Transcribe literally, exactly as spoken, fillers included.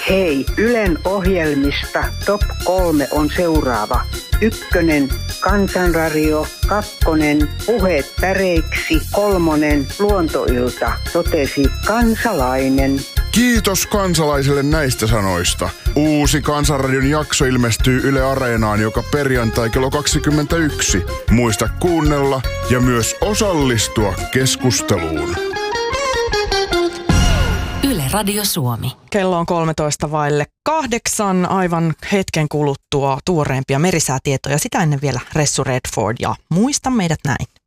Hei, Ylen ohjelmista top kolme on seuraava. Ykkönen, Kansanradio, kakkonen, Puheet päreiksi, kolmonen, Luontoilta, totesi kansalainen. Kiitos kansalaisille näistä sanoista. Uusi Kansanradion jakso ilmestyy Yle Areenaan joka perjantai kello kaksikymmentäyksi. Muista kuunnella ja myös osallistua keskusteluun. Yle Radio Suomi. Kello on kolmetoista vaille kahdeksan, aivan hetken kuluttua tuoreempia merisäätietoja. Sitä ennen vielä Ressu Redford ja Muista meidät näin.